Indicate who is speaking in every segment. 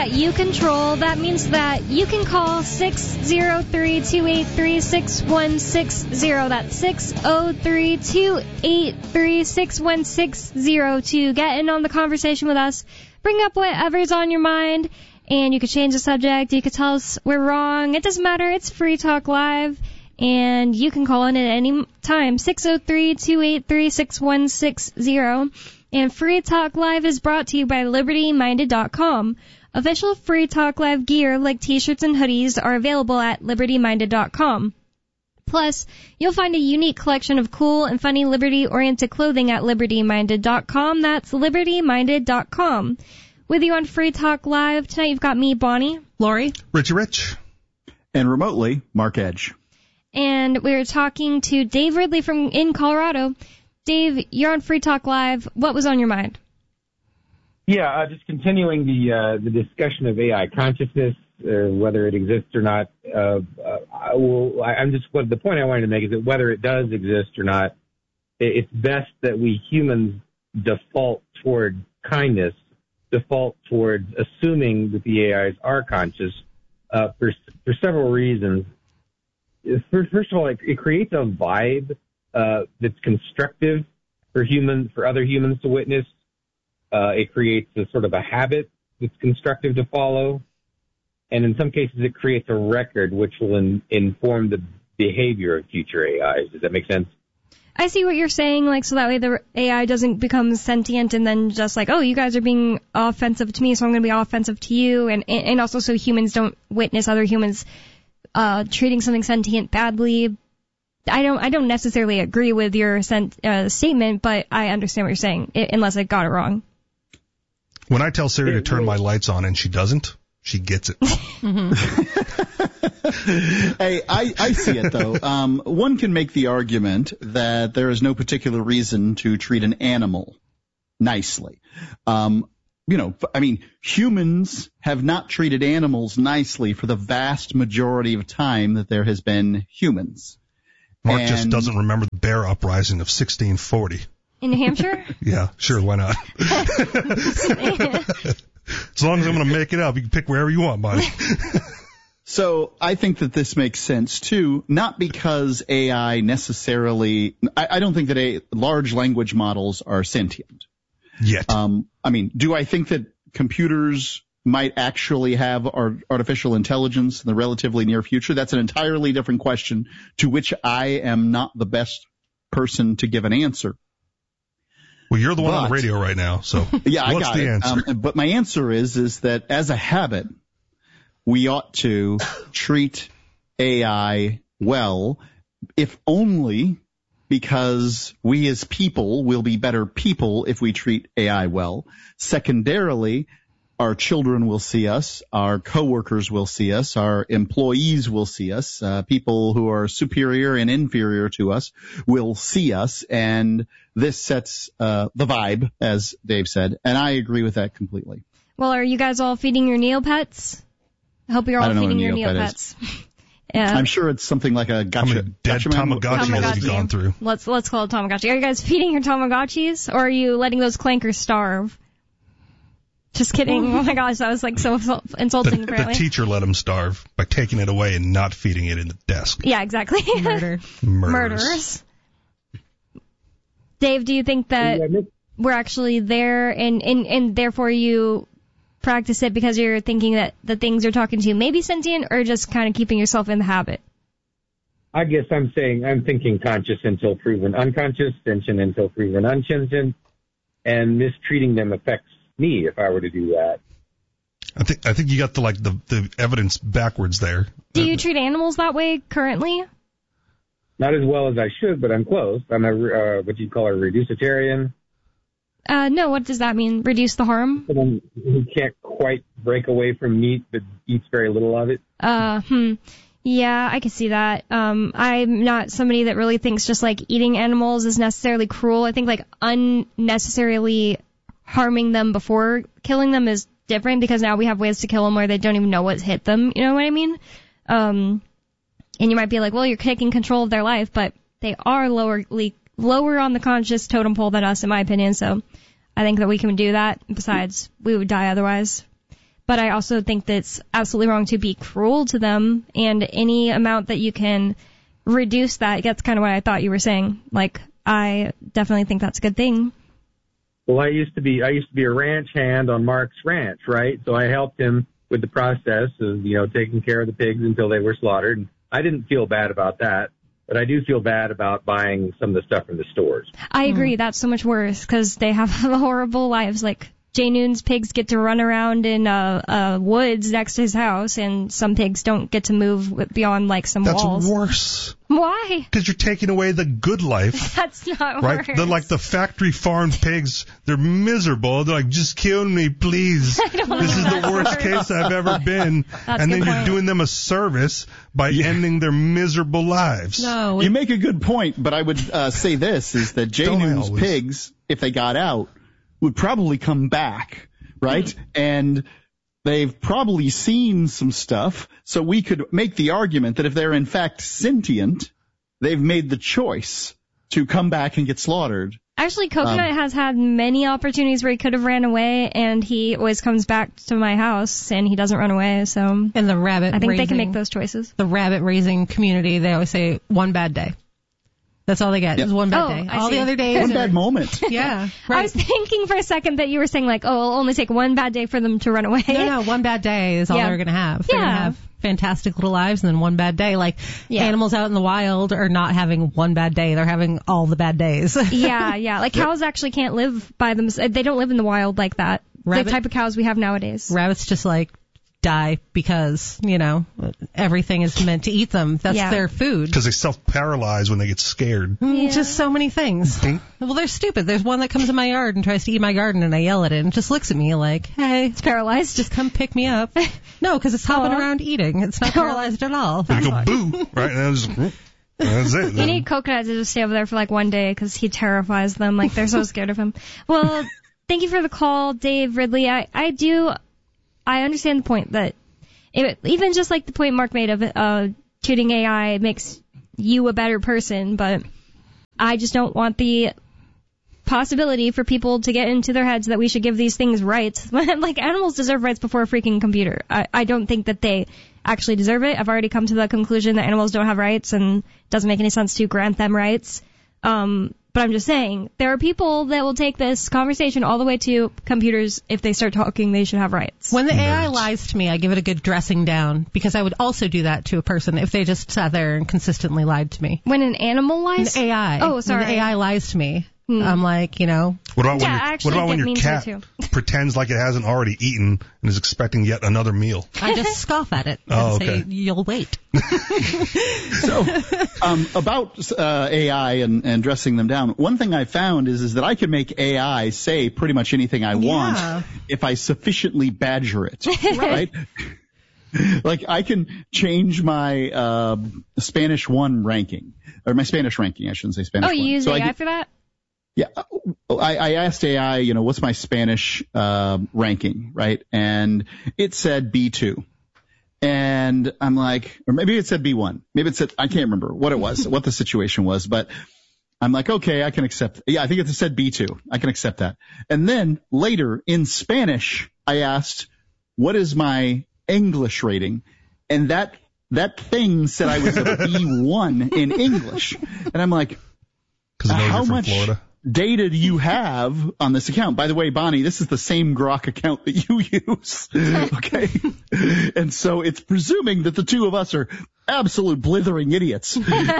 Speaker 1: that you control. That means that you can call 603-283-6160. That's 603-283-6160 to get in on the conversation with us. Bring up whatever's on your mind, and you could change the subject. You could tell us we're wrong. It doesn't matter. It's Free Talk Live, and you can call in at any time, 603-283-6160. And Free Talk Live is brought to you by LibertyMinded.com. Official Free Talk Live gear like t-shirts and hoodies are available at LibertyMinded.com. Plus, you'll find a unique collection of cool and funny Liberty-oriented clothing at LibertyMinded.com. That's LibertyMinded.com. With you on Free Talk Live tonight, you've got me, Bonnie.
Speaker 2: Lori.
Speaker 3: Richie Rich.
Speaker 4: And remotely, Mark Edge.
Speaker 1: And we're talking to Dave Ridley in Colorado. Dave, you're on Free Talk Live. What was on your mind?
Speaker 5: Yeah, just continuing the discussion of AI consciousness, whether it exists or not. The point I wanted to make is that whether it does exist or not, it's best that we humans default toward kindness, default towards assuming that the AIs are conscious for several reasons. First of all, it creates a vibe that's constructive for other humans to witness. It creates a sort of a habit that's constructive to follow. And in some cases, it creates a record which will inform the behavior of future AIs. Does that make sense?
Speaker 1: I see what you're saying, so that way the AI doesn't become sentient and then just oh, you guys are being offensive to me, so I'm going to be offensive to you. And also so humans don't witness other humans treating something sentient badly. I don't necessarily agree with your statement, but I understand what you're saying, unless I got it wrong.
Speaker 3: When I tell Siri to turn my lights on and she doesn't, she gets it.
Speaker 4: Hey, I see it, though. One can make the argument that there is no particular reason to treat an animal nicely. Humans have not treated animals nicely for the vast majority of time that there has been humans.
Speaker 3: Mark just doesn't remember the bear uprising of 1640.
Speaker 1: In New Hampshire?
Speaker 3: Yeah, sure, why not? As long as I'm going to make it up, you can pick wherever you want, buddy.
Speaker 4: So I think that this makes sense, too, not because AI necessarily – I don't think that large language models are sentient.
Speaker 3: Yet.
Speaker 4: Do I think that computers might actually have artificial intelligence in the relatively near future? That's an entirely different question to which I am not the best person to give an answer.
Speaker 3: Well, you're the one on the radio right now, so
Speaker 4: yeah,
Speaker 3: what's the answer?
Speaker 4: But my answer is that as a habit, we ought to treat AI well, if only because we as people will be better people if we treat AI well. Secondarily, our children will see us, our coworkers will see us, our employees will see us, people who are superior and inferior to us will see us, and this sets the vibe, as Dave said, and I agree with that completely.
Speaker 1: Well, are you guys all feeding your Neopets? I hope you're all feeding your Neopets.
Speaker 4: Yeah. I'm sure it's something like a gotcha.
Speaker 3: Dead Tamagotchi that you've gone through.
Speaker 1: Let's call it Tamagotchi. Are you guys feeding your Tamagotchis, or are you letting those clankers starve? Just kidding. Oh my gosh, that was so insulting, apparently.
Speaker 3: The teacher let him starve by taking it away and not feeding it in the desk.
Speaker 1: Yeah, exactly. Murderers. Dave, do you think that we're actually there and therefore you practice it because you're thinking that the things you're talking to may be sentient, or just kind of keeping yourself in the habit?
Speaker 5: I guess I'm thinking conscious until proven unconscious, sentient until proven unsentient, and mistreating them affects me if I were to do that.
Speaker 3: I think you got the evidence backwards there.
Speaker 1: Do you treat animals that way currently?
Speaker 5: Not as well as I should, but I'm close. I'm what you'd call a reducitarian.
Speaker 1: No, what does that mean? Reduce the harm?
Speaker 5: Someone who can't quite break away from meat but eats very little of it.
Speaker 1: Yeah, I can see that. I'm not somebody that really thinks just eating animals is necessarily cruel. I think unnecessarily harming them before killing them is different, because now we have ways to kill them where they don't even know what's hit them. You know what I mean? And you might be like, well, you're taking control of their life, but they are lower on the conscious totem pole than us, in my opinion. So I think that we can do that. Besides, we would die otherwise. But I also think that it's absolutely wrong to be cruel to them, and any amount that you can reduce that, that's kind of what I thought you were saying. Like, I definitely think that's a good thing.
Speaker 5: Well, I used to be a ranch hand on Mark's ranch, right? So I helped him with the process of, taking care of the pigs until they were slaughtered. And I didn't feel bad about that, but I do feel bad about buying some of the stuff from the stores.
Speaker 1: I agree. That's so much worse because they have horrible lives. Like, Jay Noon's pigs get to run around in woods next to his house, and some pigs don't get to move beyond, like, some walls.
Speaker 3: That's worse.
Speaker 1: Why?
Speaker 3: Because you're taking away the good life.
Speaker 1: That's not
Speaker 3: right?
Speaker 1: worse.
Speaker 3: They're like the factory farmed pigs. They're miserable. They're like, just kill me, please. This is the worst case I've ever been. And then you're doing them a service by ending their miserable lives.
Speaker 4: No, you make a good point, but I would say this, is that Jay Noon's pigs, if they got out, would probably come back, right? Mm-hmm. And they've probably seen some stuff, so we could make the argument that if they're in fact sentient, they've made the choice to come back and get slaughtered.
Speaker 1: Actually, Coconut has had many opportunities where he could have ran away, and he always comes back to my house, and he doesn't run away, so...
Speaker 2: And the rabbit
Speaker 1: I think
Speaker 2: raising,
Speaker 1: they can make those choices.
Speaker 2: The rabbit raising community, they always say, one bad day. That's all they get is one bad day. All the other days
Speaker 4: one bad moment.
Speaker 2: Yeah. Right.
Speaker 1: I was thinking for a second that you were saying, like, it'll only take one bad day for them to run away.
Speaker 2: No, one bad day is all they're going to have. They're going to have fantastic little lives and then one bad day. Like, animals out in the wild are not having one bad day. They're having all the bad days.
Speaker 1: Yeah. Like, cows actually can't live by themselves. They don't live in the wild like that. The type of cows we have nowadays.
Speaker 2: Rabbits just, like, die because, everything is meant to eat them. That's their food.
Speaker 3: Because they self-paralyze when they get scared.
Speaker 2: Just so many things. Well, they're stupid. There's one that comes in my yard and tries to eat my garden, and I yell at it and just looks at me like, hey,
Speaker 1: it's paralyzed.
Speaker 2: Just come pick me up. No, because it's hopping around eating. It's not paralyzed at all.
Speaker 3: You go boo, right? And that's it.
Speaker 1: You need Coconut to just stay over there for like one day because he terrifies them. Like, they're so scared of him. Well, thank you for the call, Dave Ridley. I understand the point that even just like the point Mark made of treating AI makes you a better person, but I just don't want the possibility for people to get into their heads that we should give these things rights. Like, animals deserve rights before a freaking computer. I don't think that they actually deserve it. I've already come to the conclusion that animals don't have rights, and it doesn't make any sense to grant them rights. But I'm just saying, there are people that will take this conversation all the way to computers. If they start talking, they should have rights.
Speaker 2: When the AI lies to me, I give it a good dressing down, because I would also do that to a person if they just sat there and consistently lied to me.
Speaker 1: When an animal lies?
Speaker 2: An AI.
Speaker 1: Oh, sorry.
Speaker 2: When the AI lies to me, I'm like,
Speaker 3: What about when your cat pretends like it hasn't already eaten and is expecting yet another meal?
Speaker 2: I just scoff at it and say, you'll wait.
Speaker 4: So, about AI and dressing them down, one thing I found is that I can make AI say pretty much anything I want if I sufficiently badger it, right? Like, I can change my Spanish 1 ranking, or my Spanish ranking, I shouldn't say Spanish 1.
Speaker 1: Oh, you use AI for that?
Speaker 4: Yeah, I asked AI, what's my Spanish ranking, right? And it said B2. And I'm like, or maybe it said B1. Maybe it said, I can't remember what it was, what the situation was, but I'm like, okay, I can accept. Yeah, I think it said B2. I can accept that. And then later in Spanish, I asked, what is my English rating? And that thing said I was a B1 in English. And I'm like, how much Florida data do you have on this account? By the way, Bonnie, this is the same Grok account that you use. Okay. And so it's presuming that the two of us are absolute blithering idiots.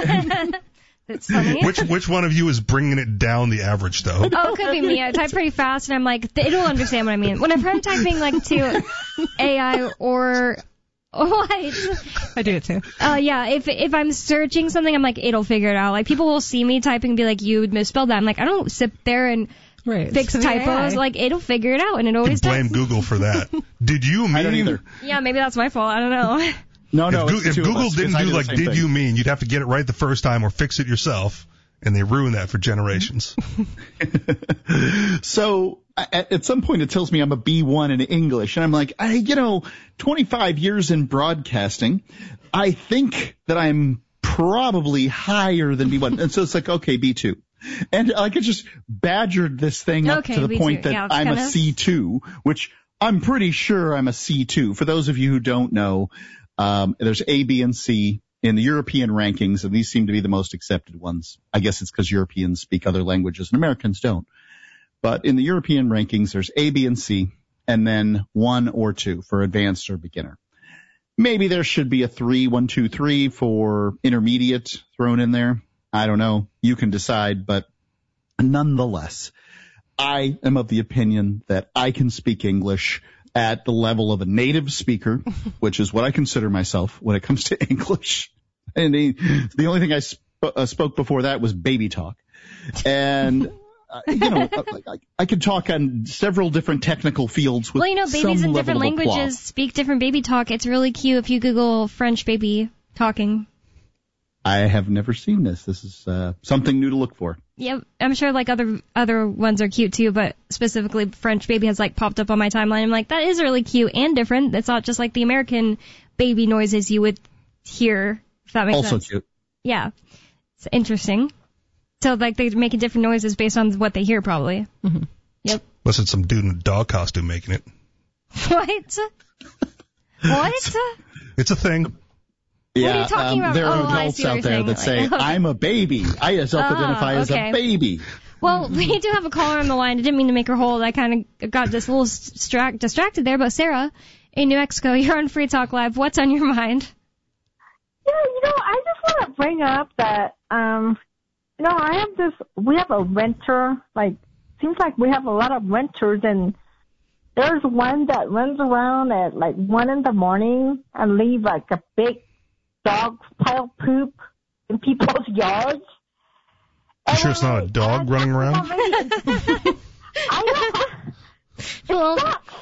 Speaker 1: It's funny.
Speaker 3: Which one of you is bringing it down the average, though?
Speaker 1: Oh, it could be me. I type pretty fast, and I'm like, it'll understand what I mean. Whenever I'm typing, like, to AI or what?
Speaker 2: I do it too.
Speaker 1: Yeah, if I'm searching something, I'm like, it'll figure it out. Like, people will see me typing and be like, you misspelled that. I'm like, I don't sit there and fix typos. Like, it'll figure it out, and it always does.
Speaker 3: Blame Google for that. Did you mean?
Speaker 4: I don't either.
Speaker 1: Yeah, maybe that's my fault. I don't know.
Speaker 4: No.
Speaker 3: If Google didn't do like, did you mean, you'd have to get it right the first time or fix it yourself, and they ruin that for generations.
Speaker 4: So at some point it tells me I'm a B1 in English, and I'm like, 25 years in broadcasting, I think that I'm probably higher than B1. And so it's like, okay, B2. And I could just badgered this thing up to the
Speaker 1: B2.
Speaker 4: point that I'm a C2, which I'm pretty sure I'm a C2. For those of you who don't know, there's A, B, and C in the European rankings, and these seem to be the most accepted ones. I guess it's because Europeans speak other languages and Americans don't. But in the European rankings, there's A, B, and C, and then 1 or 2 for advanced or beginner. Maybe there should be a 3, 1, 2, 3 for intermediate thrown in there. I don't know. You can decide, but nonetheless, I am of the opinion that I can speak English at the level of a native speaker, which is what I consider myself when it comes to English. And the only thing I spoke before that was baby talk. And I could talk on several different technical fields with
Speaker 1: babies in different languages speak different baby talk. It's really cute if you Google French baby talking.
Speaker 4: I have never seen this. This is something new to look for.
Speaker 1: Yeah, I'm sure other ones are cute too, but specifically French baby has popped up on my timeline. I'm like, that is really cute and different. It's not just like the American baby noises you would hear, if that makes sense.
Speaker 4: Also cute.
Speaker 1: Yeah. It's interesting. So, they're making different noises based on what they hear, probably.
Speaker 2: Mm-hmm.
Speaker 1: Yep.
Speaker 3: Listen, some dude in a dog costume making it.
Speaker 1: What? What?
Speaker 3: It's a thing.
Speaker 4: Yeah,
Speaker 1: what are you talking about?
Speaker 4: There are adults out there that say, I'm a baby. I self-identify as a baby.
Speaker 1: Well, we do have a caller on the line. I didn't mean to make her hold. I kind of got just a little distracted there. But Sarah, in New Mexico, you're on Free Talk Live. What's on your mind?
Speaker 6: Yeah, I just want to bring up that, we have a renter, seems like we have a lot of renters, and there's one that runs around at 1 a.m. and leave a big dog pile poop in people's yards.
Speaker 3: You sure it's not a dog running around?
Speaker 1: Well,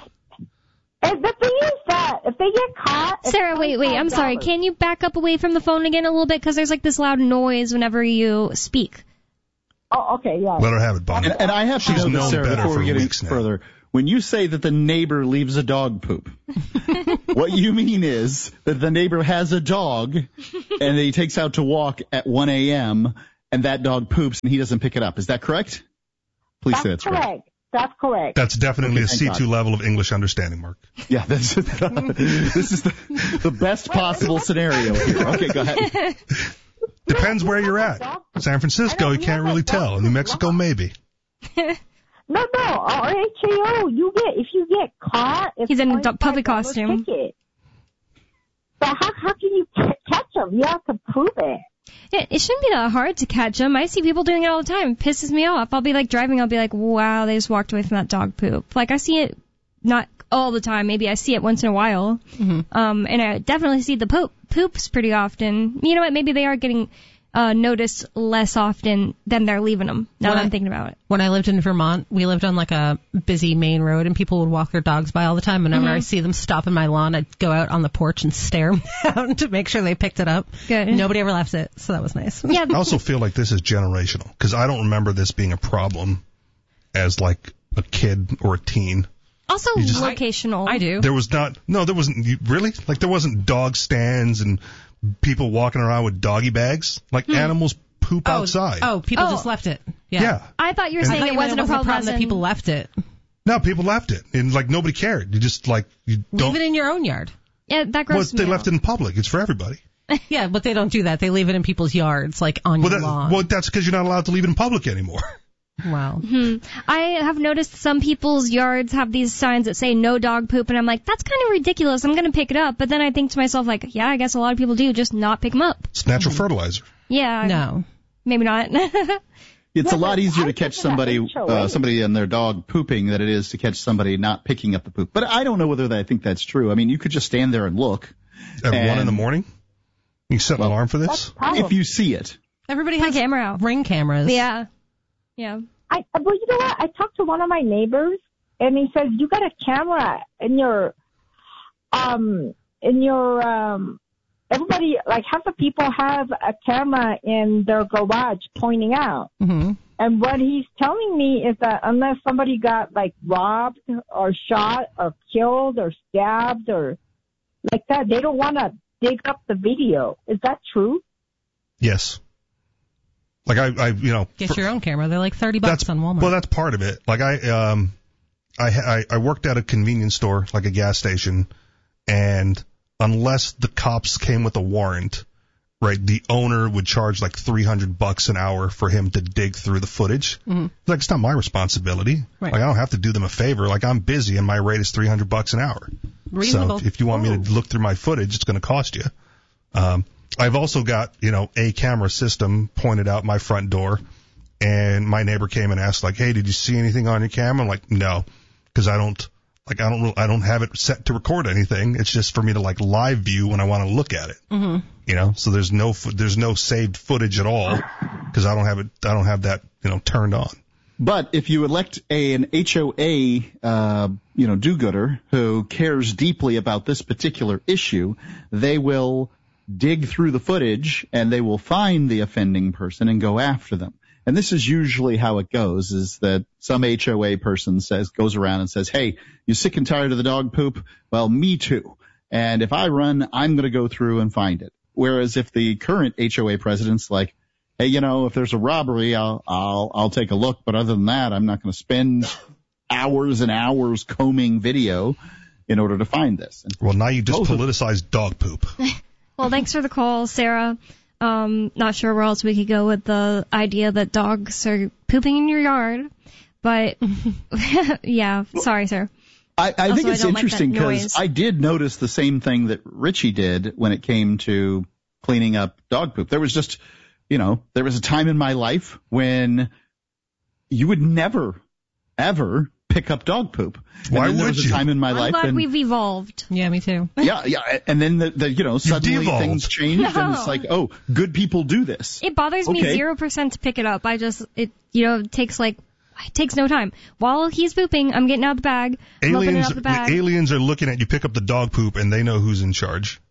Speaker 6: and the thing is that if they get caught...
Speaker 1: Sarah, wait, I'm sorry. Can you back up away from the phone again a little bit? Because there's this loud noise whenever you speak.
Speaker 6: Oh, okay, yeah.
Speaker 3: Let her have it, Bonnie.
Speaker 4: And I have to know this, Sarah, before we get any further. When you say that the neighbor leaves a dog poop, what you mean is that the neighbor has a dog and he takes out to walk at 1 a.m. and that dog poops and he doesn't pick it up. Is that correct? Please say that's correct.
Speaker 6: Correct. That's correct.
Speaker 3: That's definitely a C2 level of English understanding, Mark.
Speaker 4: Yeah, this is the best possible scenario here. Okay, go ahead.
Speaker 3: Depends where you're at. San Francisco, you can't really tell. New Mexico, maybe.
Speaker 6: No, RHAO, if you get caught,
Speaker 1: he's in a public costume.
Speaker 6: Ticket. But how can you catch them? You have to prove it.
Speaker 1: Yeah, it shouldn't be that hard to catch them. I see people doing it all the time. It pisses me off. I'll be driving, I'll be like, wow, they just walked away from that dog poop. I see it not all the time. Maybe I see it once in a while.
Speaker 2: Mm-hmm.
Speaker 1: And I definitely see the poops pretty often. You know what? Maybe they are getting noticed less often than they're leaving them, now that I'm thinking about it.
Speaker 2: When I lived in Vermont, we lived on a busy main road, and people would walk their dogs by all the time. Whenever I see them stop in my lawn, I'd go out on the porch and stare them down to make sure they picked it up.
Speaker 1: Good.
Speaker 2: Nobody ever left it, so that was nice.
Speaker 1: Yeah.
Speaker 3: I also feel like this is generational, because I don't remember this being a problem as a kid or a teen.
Speaker 1: Also locational.
Speaker 2: I do.
Speaker 3: There wasn't, really? There wasn't dog stands and people walking around with doggy bags? Animals poop outside.
Speaker 2: Oh, people just left it. Yeah.
Speaker 1: I thought you were saying it wasn't a problem
Speaker 2: that people left it.
Speaker 3: No, people left it. And, nobody cared. You just, you don't...
Speaker 2: Leave it in your own yard.
Speaker 1: Yeah, that grosses me
Speaker 3: they left it in public. It's for everybody.
Speaker 2: Yeah, but they don't do that. They leave it in people's yards, on your lawn.
Speaker 3: Well, that's because you're not allowed to leave it in public anymore.
Speaker 2: Wow.
Speaker 1: Mm-hmm. I have noticed some people's yards have these signs that say no dog poop, and I'm like, that's kind of ridiculous. I'm going to pick it up. But then I think to myself, yeah, I guess a lot of people do just not pick them up.
Speaker 3: It's natural fertilizer.
Speaker 1: Yeah.
Speaker 2: No.
Speaker 1: Maybe not.
Speaker 4: It's a lot easier to catch somebody and their dog pooping than it is to catch somebody not picking up the poop. But I don't know whether I think that's true. I mean, you could just stand there and look.
Speaker 3: At 1 in the morning? You set an alarm for this?
Speaker 4: If you see it.
Speaker 2: Everybody has
Speaker 1: camera out.
Speaker 2: Ring cameras.
Speaker 1: Yeah. Yeah.
Speaker 6: Well, you know what? I talked to one of my neighbors, and he says, you got a camera in your everybody, half the people have a camera in their garage pointing out.
Speaker 2: Mm-hmm.
Speaker 6: And what he's telling me is that unless somebody got, robbed or shot or killed or stabbed or like that, they don't want to dig up the video. Is that true?
Speaker 3: Yes. Get
Speaker 2: your own camera. They're $30 on Walmart.
Speaker 3: Well, that's part of it. I I worked at a convenience store, like a gas station, and unless the cops came with a warrant, right, the owner would charge like $300 an hour for him to dig through the footage. Mm-hmm. Like, it's not my responsibility. Right. Like, I don't have to do them a favor. Like, I'm busy and my rate is $300 an hour.
Speaker 2: Reasonable.
Speaker 3: So if you want me to look through my footage, it's going to cost you. I've also got, a camera system pointed out my front door, and my neighbor came and asked, like, hey, did you see anything on your camera? I'm like, no, because I don't have it set to record anything. It's just for me to like live view when I want to look at it. Mm-hmm. So there's no saved footage at all because I don't have that, turned on.
Speaker 4: But if you elect an HOA, do-gooder who cares deeply about this particular issue, they will dig through the footage and they will find the offending person and go after them. And this is usually how it goes, is that some HOA person goes around and says, hey, you sick and tired of the dog poop? Well, me too. And if I run, I'm going to go through and find it. Whereas if the current HOA president's like, hey, if there's a robbery, I'll take a look. But other than that, I'm not going to spend hours and hours combing video in order to find this.
Speaker 3: Well, now you just politicized dog poop.
Speaker 1: Well, thanks for the call, Sarah. Not sure where else we could go with the idea that dogs are pooping in your yard. But, yeah, sorry, sir.
Speaker 4: I think it's interesting because I did notice the same thing that Richie did when it came to cleaning up dog poop. There was just, there was a time in my life when you would never, ever pick up dog poop.
Speaker 3: Why would you?
Speaker 4: There was a time in my life.
Speaker 1: I'm glad we've evolved.
Speaker 2: Yeah, me too.
Speaker 4: Yeah. And then suddenly things changed and it's like, oh, good people do this.
Speaker 1: It bothers me 0% to pick it up. It takes no time. While he's pooping, I'm getting out the bag.
Speaker 3: Aliens are looking at you pick up the dog poop and they know who's in charge.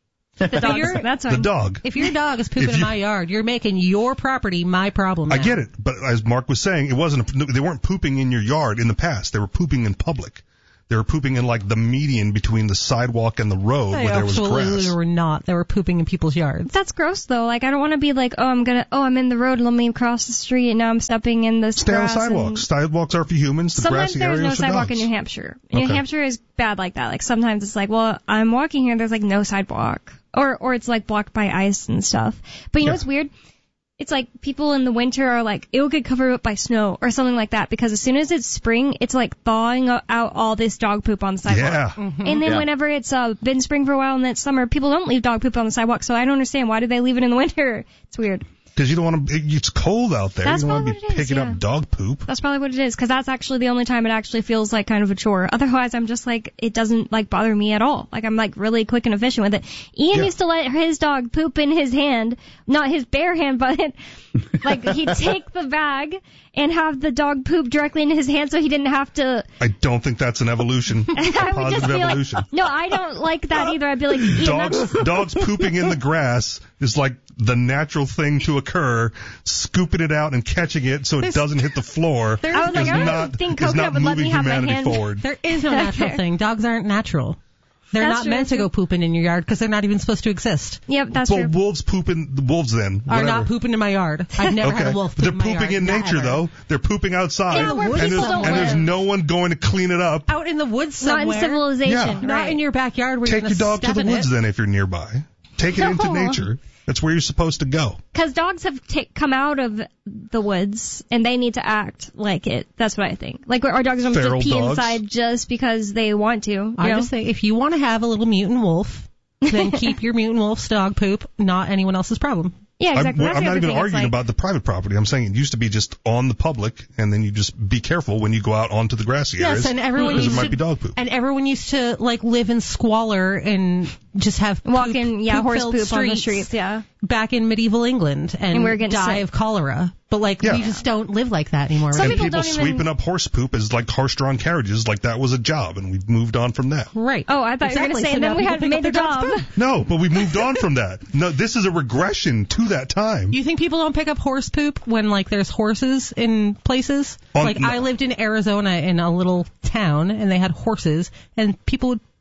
Speaker 1: The
Speaker 3: dog.
Speaker 2: If your dog is pooping in my yard, you're making your property my problem now.
Speaker 3: I get it, but as Mark was saying, they weren't pooping in your yard in the past. They were pooping in public. They were pooping in like the median between the sidewalk and the road where there was grass.
Speaker 2: Absolutely were not. They were pooping in people's yards.
Speaker 1: That's gross though. Like I don't want to be like, I'm in the road, let me cross the street and now I'm stepping in this grass.
Speaker 3: Stay on sidewalks. Sidewalks are for humans. The grassy areas for dogs.
Speaker 1: Sometimes there's no sidewalk in New Hampshire. New Hampshire is bad like that. Like sometimes it's like, well, I'm walking here, there's like no sidewalk. Or it's like blocked by ice and stuff. But you know what's weird? It's like people in the winter are like, it'll get covered up by snow or something like that because as soon as it's spring, it's like thawing out all this dog poop on the sidewalk.
Speaker 3: Yeah.
Speaker 1: Mm-hmm. And then whenever it's been spring for a while and then it's summer, people don't leave dog poop on the sidewalk. So I don't understand. Why do they leave it in the winter? It's weird.
Speaker 3: Because you don't want to, it's cold out there.
Speaker 1: That's
Speaker 3: you don't
Speaker 1: want
Speaker 3: to be picking up dog poop.
Speaker 1: That's probably what it is, because that's actually the only time it actually feels like kind of a chore. Otherwise, I'm just like, it doesn't like bother me at all. Like, I'm like really quick and efficient with it. Ian used to let his dog poop in his hand, not his bare hand, but like he'd take the bag and have the dog poop directly into his hand so he didn't have to.
Speaker 3: I don't think that's an evolution. A positive evolution.
Speaker 1: Like, no, I don't like that either. I'd be like, Ian,
Speaker 3: dogs pooping in the grass is like the natural thing to occur. Scooping it out and catching it so it doesn't hit the floor
Speaker 1: I was like, I don't think Coconut would let me have my hand
Speaker 3: forward.
Speaker 2: There is no natural thing. Dogs aren't natural. They're not meant to go pooping in your yard because they're not even supposed to exist.
Speaker 1: Yep, that's true.
Speaker 3: Wolves pooping. The wolves then
Speaker 2: are not pooping in my yard. I've never had a wolf poop in my yard.
Speaker 3: They're pooping in nature though. They're pooping outside, and there's no one going to clean it up.
Speaker 2: Out in the woods somewhere.
Speaker 1: Not in civilization.
Speaker 2: Yeah. Not in your backyard where
Speaker 3: you're
Speaker 2: going to
Speaker 3: take your dog to the woods then if you're nearby. Take it into nature. That's where you're supposed to go.
Speaker 1: Because dogs have come out of the woods, and they need to act like it. That's what I think. Like, our dogs don't just pee inside just because they want to.
Speaker 2: I just think if you want to have a little mutant wolf, then keep your mutant wolf's dog poop, not anyone else's problem.
Speaker 1: Yeah, exactly.
Speaker 3: I'm not even arguing about the private property. I'm saying it used to be just on the public, and then you just be careful when you go out onto the grassy areas.
Speaker 2: Yes, and everyone used
Speaker 3: might be dog poop.
Speaker 2: And everyone used to like live in squalor and just have
Speaker 1: horse poop on the streets. Yeah,
Speaker 2: back in medieval England and
Speaker 1: we're
Speaker 2: die of cholera. But we just don't live like that anymore.
Speaker 1: Some
Speaker 3: and
Speaker 1: people
Speaker 3: sweeping up horse poop as like horse-drawn carriages, like that was a job, and we've moved on from that.
Speaker 2: Right.
Speaker 1: Oh, I thought you were going to say, and then we had made the job.
Speaker 3: No, but we moved on from that. No, this is a regression to that time.
Speaker 2: You think people don't pick up horse poop when there's horses in places? I lived in Arizona in a little town, and they had horses, and people would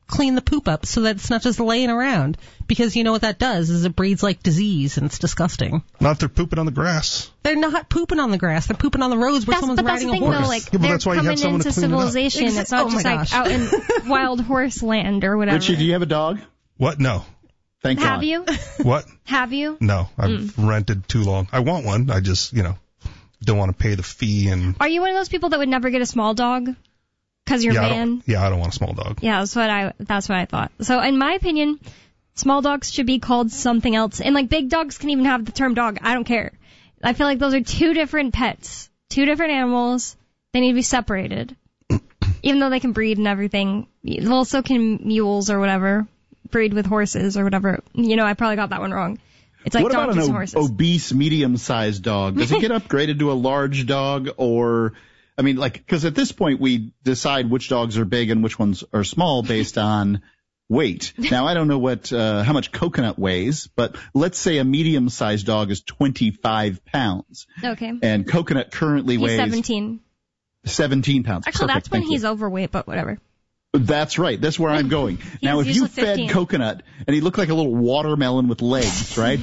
Speaker 2: clean the poop up so that it's not just laying around. Because you know what that does is it breeds like disease, and it's disgusting.
Speaker 3: Not if they're pooping on the grass.
Speaker 2: They're not pooping on the grass. They're pooping on the roads where someone's riding a horse.
Speaker 1: Though, like, they're
Speaker 3: that's why you have
Speaker 1: coming into civilization. It it's not just like out in wild horse land or whatever.
Speaker 4: Richie, do you have a dog?
Speaker 3: What? No.
Speaker 4: Thank God.
Speaker 1: Have you?
Speaker 3: What?
Speaker 1: Have you?
Speaker 3: No, I've rented too long. I want one. I just, don't want to pay the fee. And
Speaker 1: are you one of those people that would never get a small dog? Because you're a man?
Speaker 3: I don't want a small dog.
Speaker 1: Yeah, that's what I thought. So in my opinion, small dogs should be called something else. And like big dogs can even have the term dog. I don't care. I feel like those are two different pets, two different animals. They need to be separated. Even though they can breed and everything. Well, so can mules or whatever. Breed with horses or whatever. I probably got that one wrong. It's like donkeys and horses.
Speaker 4: What about an obese, medium-sized dog? Does it get upgraded to a large dog or... I mean, because at this point we decide which dogs are big and which ones are small based on weight. Now, I don't know how much Coconut weighs, but let's say a medium-sized dog is 25 pounds.
Speaker 1: Okay.
Speaker 4: And Coconut currently weighs
Speaker 1: 17.
Speaker 4: 17 pounds.
Speaker 1: Actually, that's when he's overweight, but whatever.
Speaker 4: That's right. That's where I'm going. Now, if you fed Coconut and he looked like a little watermelon with legs, right?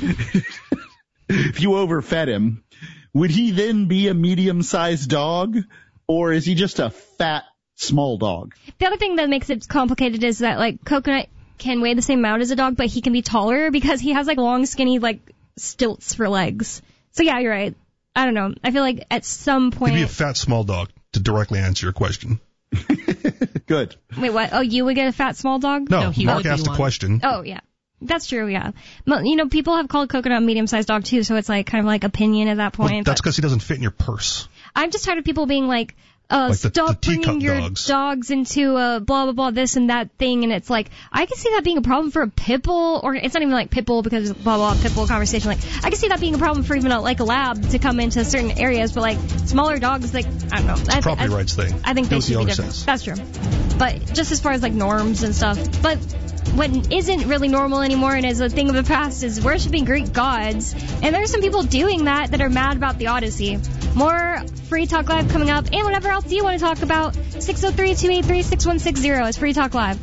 Speaker 4: If you overfed him, would he then be a medium-sized dog? Or is he just a fat, small dog?
Speaker 1: The other thing that makes it complicated is that, like, Coconut can weigh the same amount as a dog, but he can be taller because he has, like, long, skinny, like, stilts for legs. So, yeah, you're right. I don't know. I feel like at some point...
Speaker 3: He'd be a fat, small dog, to directly answer your question.
Speaker 4: Good.
Speaker 1: Wait, what? Oh, you would get a fat, small dog?
Speaker 3: No, Mark asked a question.
Speaker 1: Oh, yeah. That's true, yeah. People have called Coconut a medium-sized dog, too, so it's, like, kind of like opinion at that point.
Speaker 3: Well, that's because he doesn't fit in your purse.
Speaker 1: I'm just tired of people being like stop bringing your dogs into blah, blah, blah, this and that thing. And it's like, I can see that being a problem for a pit bull, or it's not even like pit bull because blah, blah, pit bull conversation. Like, I can see that being a problem for even a lab to come into certain areas, but like smaller dogs, like, I don't know.
Speaker 3: It's a property rights thing.
Speaker 1: I think they should be different. That's true. But just as far as like norms and stuff. But what isn't really normal anymore and is a thing of the past is worshiping Greek gods. And there's some people doing that are mad about the Odyssey. More Free Talk Live coming up, and whatever else you want to talk about. 603-283-6160 is Free Talk Live.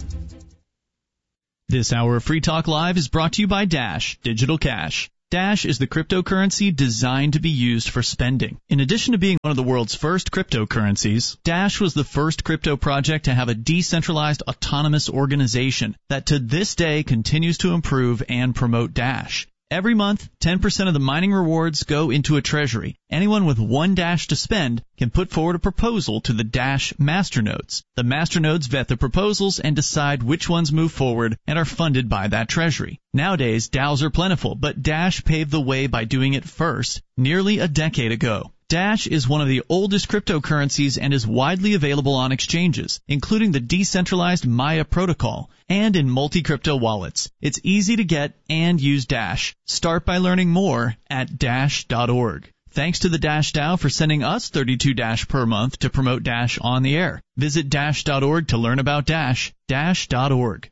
Speaker 7: This hour of Free Talk Live is brought to you by Dash Digital Cash. Dash is the cryptocurrency designed to be used for spending. In addition to being one of the world's first cryptocurrencies, Dash was the first crypto project to have a decentralized autonomous organization that to this day continues to improve and promote Dash. Every month, 10% of the mining rewards go into a treasury. Anyone with one Dash to spend can put forward a proposal to the Dash masternodes. The masternodes vet the proposals and decide which ones move forward and are funded by that treasury. Nowadays, DAOs are plentiful, but Dash paved the way by doing it first, nearly a decade ago. Dash is one of the oldest cryptocurrencies and is widely available on exchanges, including the decentralized Maya protocol, and in multi-crypto wallets. It's easy to get and use Dash. Start by learning more at Dash.org. Thanks to the Dash DAO for sending us 32 Dash per month to promote Dash on the air. Visit Dash.org to learn about Dash. Dash.org.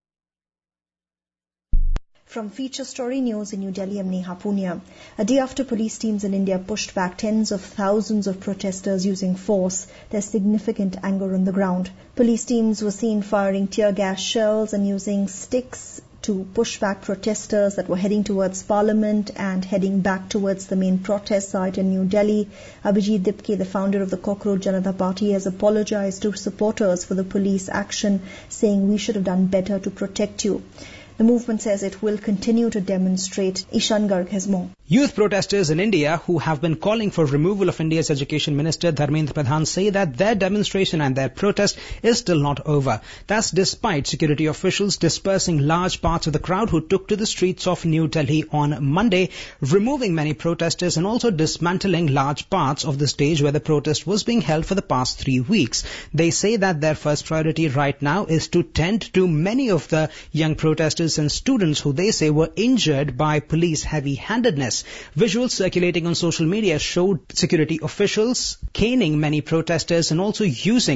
Speaker 8: From Feature Story News in New Delhi, I'm Neha Punia. A day after police teams in India pushed back tens of thousands of protesters using force, there's significant anger on the ground. Police teams were seen firing tear gas shells and using sticks to push back protesters that were heading towards Parliament and heading back towards the main protest site in New Delhi. Abhijit Dipke, the founder of the Cockroach Janata Party, has apologized to supporters for the police action, saying we should have done better to protect you. The movement says it will continue to demonstrate. Ishan Garg has more.
Speaker 9: Youth protesters in India who have been calling for removal of India's Education Minister Dharmendra Pradhan say that their demonstration and their protest is still not over. That's despite security officials dispersing large parts of the crowd who took to the streets of New Delhi on Monday, removing many protesters and also dismantling large parts of the stage where the protest was being held for the past 3 weeks. They say that their first priority right now is to tend to many of the young protesters and students who they say were injured by police heavy-handedness. Visuals circulating on social media showed security officials caning many protesters and also using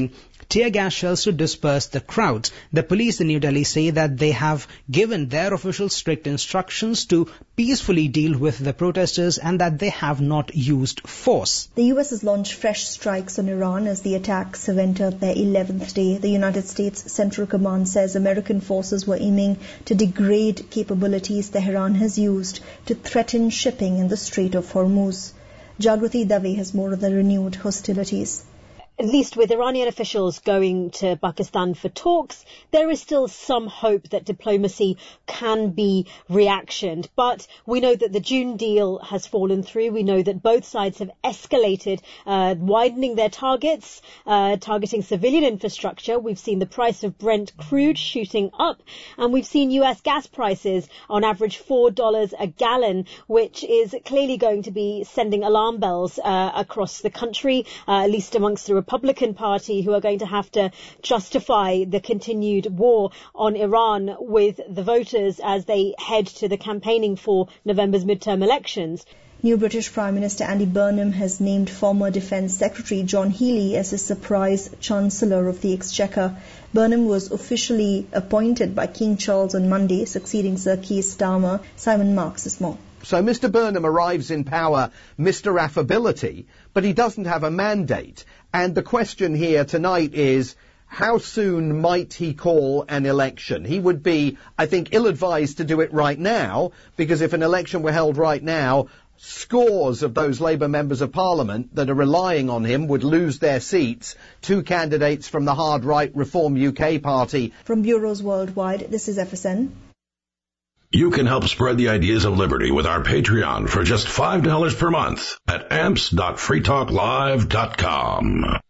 Speaker 9: tear gas shells to disperse the crowds. The police in New Delhi say that they have given their officials strict instructions to peacefully deal with the protesters and that they have not used force.
Speaker 8: The US has launched fresh strikes on Iran as the attacks have entered their 11th day. The United States Central Command says American forces were aiming to degrade capabilities Tehran has used to threaten shipping in the Strait of Hormuz. Jagrati Dave has more of the renewed hostilities.
Speaker 10: At least with Iranian officials going to Pakistan for talks, there is still some hope that diplomacy can be reactioned. But we know that the June deal has fallen through. We know that both sides have escalated, widening their targets, targeting civilian infrastructure. We've seen the price of Brent crude shooting up, and we've seen US gas prices on average $4 a gallon, which is clearly going to be sending alarm bells across the country, at least amongst the Republican Party, who are going to have to justify the continued war on Iran with the voters as they head to the campaigning for November's midterm elections.
Speaker 8: New British Prime Minister Andy Burnham has named former Defence Secretary John Healey as his surprise Chancellor of the Exchequer. Burnham was officially appointed by King Charles on Monday, succeeding Sir Keir Starmer. Simon Marks is more.
Speaker 11: So Mr. Burnham arrives in power, Mr. Affability, but he doesn't have a mandate. And the question here tonight is, how soon might he call an election? He would be, I think, ill-advised to do it right now, because if an election were held right now, scores of those Labour members of Parliament that are relying on him would lose their seats. Two candidates from the hard-right Reform UK party.
Speaker 8: From bureaus worldwide, this is FSN.
Speaker 12: You can help spread the ideas of liberty with our Patreon for just $5 per month at amps.freetalklive.com.